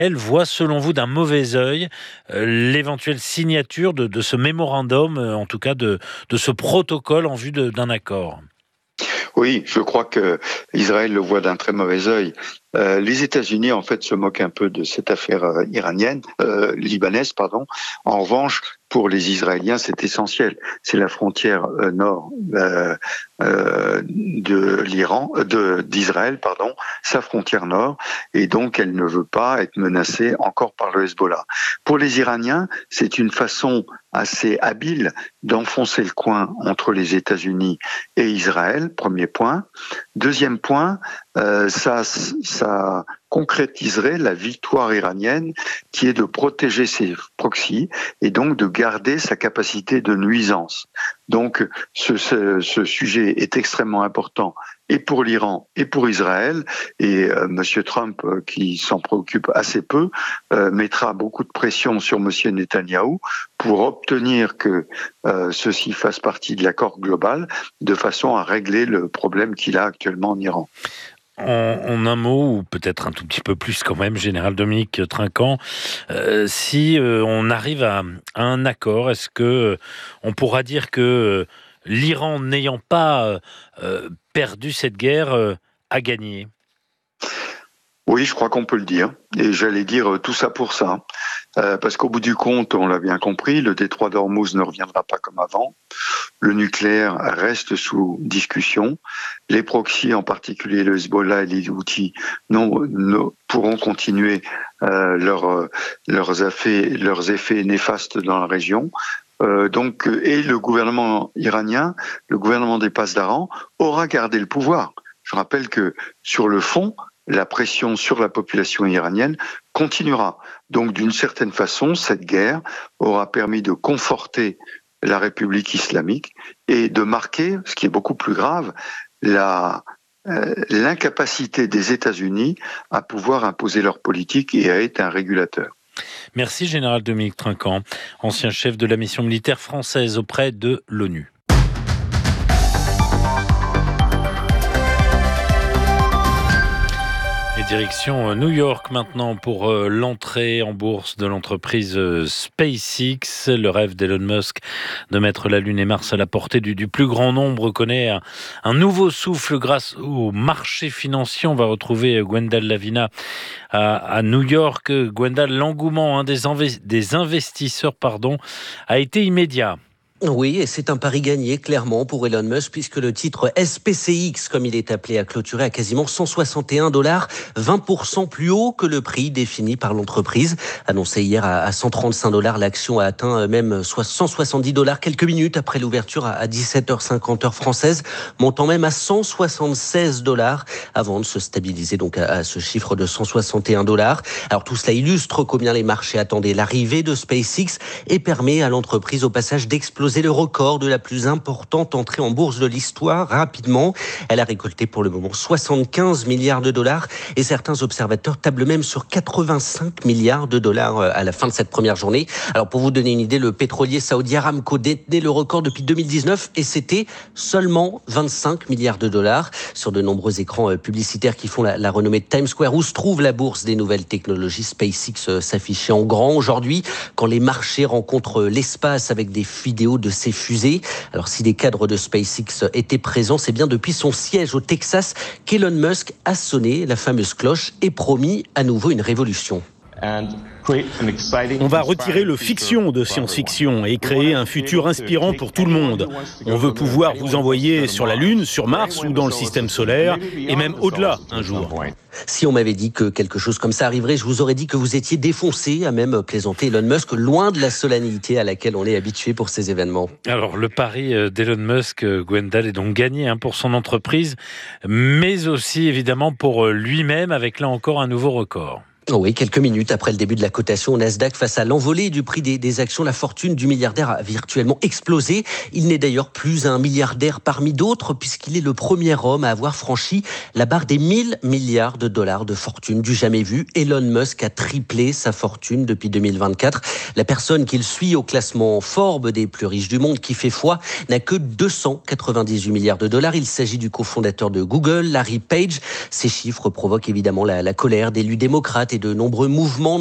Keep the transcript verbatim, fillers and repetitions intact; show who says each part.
Speaker 1: voit selon vous d'un mauvais œil euh, l'éventuelle signature de, de ce mémorandum, euh, en tout cas de, de ce protocole en vue de, d'un accord?
Speaker 2: Oui, je crois que Israël le voit d'un très mauvais œil. Euh, les États-Unis, en fait, se moquent un peu de cette affaire euh, iranienne, euh, libanaise, pardon. En revanche, pour les Israéliens, c'est essentiel. C'est la frontière euh, nord euh, euh, de l'Iran, euh, de d'Israël, pardon, sa frontière nord, et donc elle ne veut pas être menacée encore par le Hezbollah. Pour les Iraniens, c'est une façon assez habile d'enfoncer le coin entre les États-Unis et Israël. Premier point. Deuxième point, euh, ça, ça concrétiserait la victoire iranienne qui est de protéger ses proxys et donc de garder sa capacité de nuisance. Donc ce, ce, ce sujet est extrêmement important et pour l'Iran et pour Israël, et euh, M. Trump, euh, qui s'en préoccupe assez peu, euh, mettra beaucoup de pression sur M. Netanyahou pour obtenir que euh, ceci fasse partie de l'accord global, de façon à régler le problème qu'il a actuellement en Iran.
Speaker 1: En, en un mot, ou peut-être un tout petit peu plus quand même, Général Dominique Trinquant, euh, si euh, on arrive à, à un accord, est-ce que euh, on pourra dire que euh, l'Iran, n'ayant pas euh, perdu cette guerre, euh, a gagné?
Speaker 2: Oui, je crois qu'on peut le dire. Et j'allais dire tout ça pour ça. Euh, parce qu'au bout du compte, on l'a bien compris, le détroit d'Ormuz ne reviendra pas comme avant. Le nucléaire reste sous discussion. Les proxys, en particulier le Hezbollah et les Houthis, non, non, pourront continuer euh, leur, leurs, effets, leurs effets néfastes dans la région. Euh, donc, et le gouvernement iranien, le gouvernement des Pasdaran, aura gardé le pouvoir. Je rappelle que sur le fond, la pression sur la population iranienne continuera. Donc, d'une certaine façon, cette guerre aura permis de conforter la République islamique et de marquer, ce qui est beaucoup plus grave, la, euh, l'incapacité des États-Unis à pouvoir imposer leur politique et à être un régulateur.
Speaker 1: Merci, Général Dominique Trinquant, ancien chef de la mission militaire française auprès de l'ONU. Direction New York maintenant pour l'entrée en bourse de l'entreprise SpaceX. Le rêve d'Elon Musk de mettre la Lune et Mars à la portée du, du plus grand nombre connaît un, un nouveau souffle grâce au marché financier. On va retrouver Gwendal Lavina à, à New York. Gwendal, l'engouement hein, des, inv- des investisseurs pardon, a été immédiat.
Speaker 3: Oui, et c'est un pari gagné, clairement, pour Elon Musk, puisque le titre S P C X, comme il est appelé, a clôturé à quasiment cent soixante et un dollars, vingt pour cent plus haut que le prix défini par l'entreprise. Annoncé hier à cent trente-cinq dollars, l'action a atteint même cent soixante-dix dollars quelques minutes après l'ouverture à dix-sept heures cinquante heure française, montant même à cent soixante-seize dollars avant de se stabiliser donc à ce chiffre de cent soixante et un dollars. Alors tout cela illustre combien les marchés attendaient l'arrivée de SpaceX et permet à l'entreprise au passage d'exploser le record de la plus importante entrée en bourse de l'histoire rapidement. Elle a récolté pour le moment soixante-quinze milliards de dollars et certains observateurs tablent même sur quatre-vingt-cinq milliards de dollars à la fin de cette première journée. Alors pour vous donner une idée, le pétrolier saoudien Aramco détenait le record depuis deux mille dix-neuf et c'était seulement vingt-cinq milliards de dollars. Sur de nombreux écrans publicitaires qui font la, la renommée de Times Square où se trouve la bourse des nouvelles technologies, SpaceX s'affichait en grand aujourd'hui quand les marchés rencontrent l'espace avec des vidéos de ces fusées. Alors si des cadres de SpaceX étaient présents, c'est bien depuis son siège au Texas qu'Elon Musk a sonné la fameuse cloche et promis à nouveau une révolution.
Speaker 4: On va retirer le fiction de science-fiction et créer un futur inspirant pour tout le monde. On veut pouvoir vous envoyer sur la Lune, sur Mars ou dans le système solaire, et même au-delà un jour.
Speaker 3: Si on m'avait dit que quelque chose comme ça arriverait, je vous aurais dit que vous étiez défoncé, à même plaisanter Elon Musk, loin de la solennité à laquelle on est habitué pour ces événements.
Speaker 1: Alors, le pari d'Elon Musk, Gwendal, est donc gagné hein, pour son entreprise, mais aussi évidemment pour lui-même, avec là encore un nouveau record.
Speaker 3: Oui, quelques minutes après le début de la cotation au Nasdaq, face à l'envolée du prix des, des actions, la fortune du milliardaire a virtuellement explosé. Il n'est d'ailleurs plus un milliardaire parmi d'autres, puisqu'il est le premier homme à avoir franchi la barre des mille milliards de dollars de fortune du jamais vu. Elon Musk a triplé sa fortune depuis deux mille vingt-quatre. La personne qu'il suit au classement Forbes des plus riches du monde, qui fait foi, n'a que deux cent quatre-vingt-dix-huit milliards de dollars. Il s'agit du cofondateur de Google, Larry Page. Ces chiffres provoquent évidemment la, la colère d'élus démocrates et de nombreux mouvements